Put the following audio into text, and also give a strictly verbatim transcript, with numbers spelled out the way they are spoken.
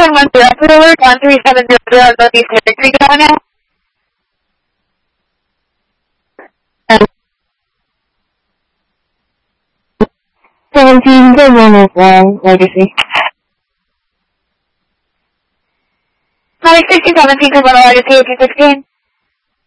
seven one zero, alert, one three seven zero zero, Northeast Victory, going now. seventeen, good one, one, legacy. Mike sixty-seven, good one, legacy, eighteen sixteen.